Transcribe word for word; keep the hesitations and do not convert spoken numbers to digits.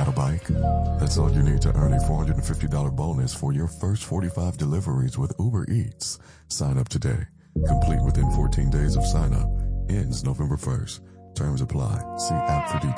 a bike? That's all you need to earn a four hundred fifty dollars bonus for your first forty-five deliveries with Uber Eats. Sign up today. Complete within fourteen days of sign up. Ends November first. Terms apply. See app for details.